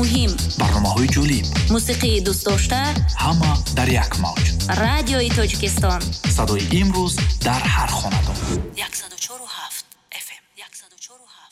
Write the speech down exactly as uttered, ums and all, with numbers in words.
муҳим, барномаҳои ҷолиб, мусиқии дӯстдошта, ҳама дар як мавҷ. радиои Тоҷикистон. Садои имрӯз дар ҳар хонадон. صد و چهار و هفت اف ام صد و چهار و هفت